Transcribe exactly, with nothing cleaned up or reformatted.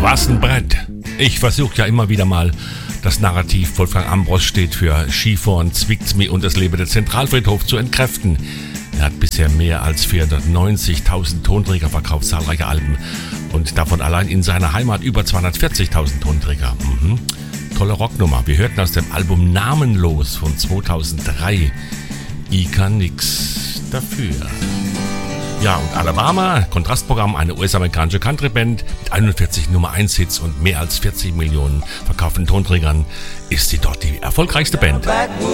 Was ein Brett. Ich versuche ja immer wieder mal das Narrativ, Wolfgang Ambros steht für Skifahren, zwickt's mir und das Leben der Zentralfriedhof zu entkräften. Er hat bisher mehr als vierhundertneunzigtausend Tonträger verkauft, zahlreiche Alben. Und davon allein in seiner Heimat über zweihundertvierzigtausend Tonträger. Mhm. Tolle Rocknummer. Wir hörten aus dem Album Namenlos von zweitausenddrei. Ich kann nix dafür. Ja, und Alabama, Kontrastprogramm, eine U S-amerikanische Country-Band mit einundvierzig Nummer eins Hits und mehr als vierzig Millionen verkauften Tonträgern, ist sie dort die erfolgreichste Band.